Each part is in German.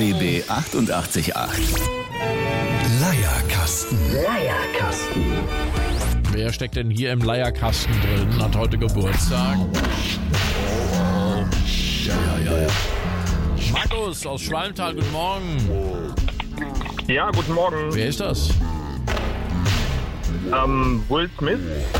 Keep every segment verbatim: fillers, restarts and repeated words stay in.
B B achtundachtzig Komma acht. Leierkasten. Leierkasten. Wer steckt denn hier im Leierkasten drin? Hat heute Geburtstag. Oh, oh. Ja, ja, ja, ja. Markus aus Schwalmtal, guten Morgen. Ja, guten Morgen. Wer ist das? Ähm, Will Smith.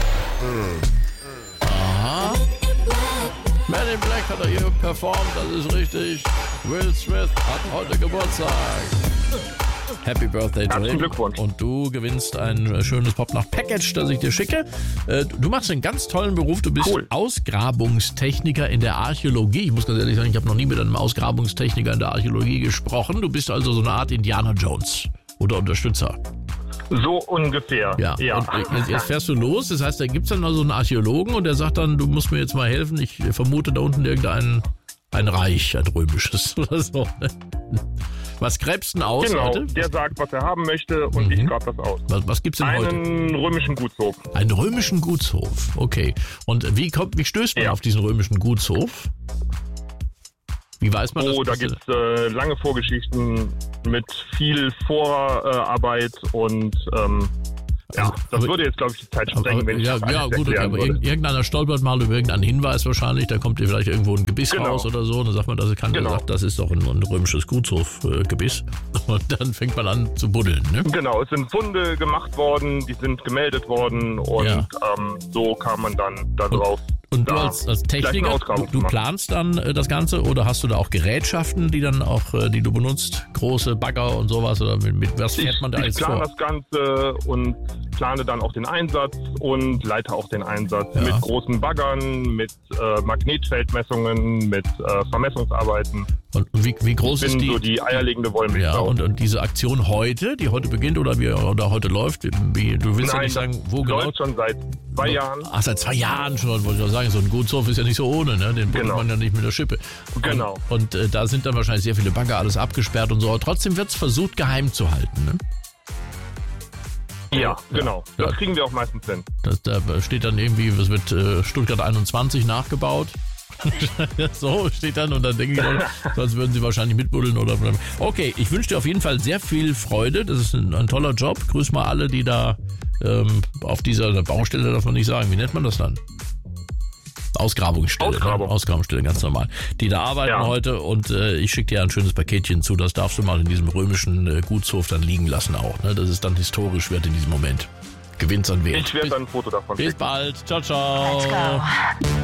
Aha. Man in Black hat er hier performt, das ist richtig. Will Smith hat heute Geburtstag. Happy Birthday to Herzlichen him. Glückwunsch. Und du gewinnst ein schönes Pop-Nach-Package, das ich dir schicke. Du machst einen ganz tollen Beruf. Du bist Cool. Ausgrabungstechniker in der Archäologie. Ich muss ganz ehrlich sagen, ich habe noch nie mit einem Ausgrabungstechniker in der Archäologie gesprochen. Du bist also so eine Art Indiana Jones oder Unterstützer. So ungefähr. Ja, ja. Und jetzt, jetzt fährst du los. Das heißt, da gibt es dann also einen Archäologen und der sagt dann, du musst mir jetzt mal helfen. Ich vermute da unten irgendein ein Reich, ein römisches oder so. Was gräbst du denn aus Genau, heute? der sagt, was er haben möchte und Mhm. ich grab das aus. Was, was gibt's denn heute? Einen römischen Gutshof. Einen römischen Gutshof, okay. Und wie kommt, wie stößt man Ja. auf diesen römischen Gutshof? Wie weiß man das? Oh, da dass- gibt's äh, lange Vorgeschichten mit viel Vorarbeit und ähm, ja, Also, das aber- würde jetzt, glaube ich, die Zeit aber, sprengen, wenn ich ja, das ja alles gut, erklären aber würde. irg- irgendeiner stolpert mal über irgendeinen Hinweis wahrscheinlich, da kommt dir vielleicht irgendwo ein Gebiss Genau. raus oder so, dann sagt man, das kann Genau. gesagt, das ist doch ein, ein römisches Gutshofgebiss. Und dann fängt man an zu buddeln, ne? Genau, es sind Funde gemacht worden, die sind gemeldet worden und Ja. ähm, so kam man dann da drauf. Und du da als, als gleich eine Techniker, Ausgrabung du, zu du machen. planst dann äh, das Ganze oder hast du da auch Gerätschaften, die dann auch, äh, die du benutzt, große Bagger und sowas oder mit, mit was fährt man da ich jetzt plane vor? das Ganze und plane dann auch den Einsatz und leite auch den Einsatz Ja. mit großen Baggern, mit äh, Magnetfeldmessungen, mit äh, Vermessungsarbeiten. Und wie, wie groß Ich ist bin die? so die eierlegende Wollmilchsau. Ja, und, und diese Aktion heute, die heute beginnt oder wie oder heute läuft, wie, du willst ja Nein, nicht sagen, das wo genau? läuft schon seit zwei Jahren. Ach, seit zwei Jahren schon, wollte ich auch sagen. So ein Gutshof ist ja nicht so ohne, ne? Den buddelt Genau. man ja nicht mit der Schippe. Genau. Und, und äh, da sind dann wahrscheinlich sehr viele Bagger, alles abgesperrt und so. Aber trotzdem wird es versucht, geheim zu halten, ne? Ja, genau. Ja. Das kriegen wir auch meistens hin. Das, da steht dann irgendwie, es wird äh, Stuttgart einundzwanzig nachgebaut. So steht dann und dann denke ich, mal, sonst würden sie wahrscheinlich mitbuddeln oder. Okay, ich wünsche dir auf jeden Fall sehr viel Freude. Das ist ein, ein toller Job. Grüß mal alle, die da ähm, auf dieser Baustelle, darf man nicht sagen. Wie nennt man das dann? Ausgrabungsstelle. Ausgrabung. Ne? Ausgrabungsstelle, ganz normal. Die da arbeiten Ja. heute und äh, ich schicke dir ein schönes Paketchen zu. Das darfst du mal in diesem römischen äh, Gutshof dann liegen lassen auch. Ne? Das ist dann historisch wert in diesem Moment. Gewinnt's an Wert. Ich werde dann ein Foto davon Bis schicken. bald. Ciao, ciao. Let's go.